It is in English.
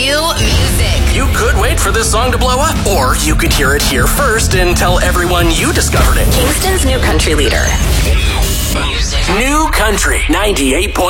new music. You could wait for this song to blow up, or you could hear it here first and tell everyone you discovered it. Kingston's new country leader. New Country 98.